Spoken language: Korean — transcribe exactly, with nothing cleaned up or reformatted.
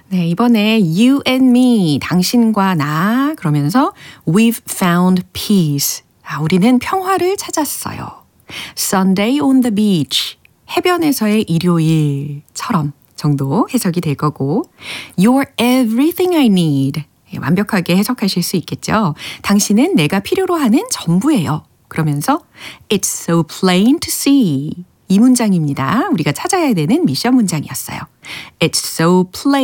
네, 이번에 you and me, 당신과 나 그러면서 we've found peace. 아, 우리는 평화를 찾았어요. Sunday on the beach, 해변에서의 일요일처럼 정도 해석이 될 거고 You're everything I need. 완벽하게 해석하실 수 있겠죠. 당신은 내가 필요로 하는 전부예요. 그러면서 It's so plain to see. 이 문장입니다. 우리가 찾아야 되는 미션 문장이었어요. It's so plain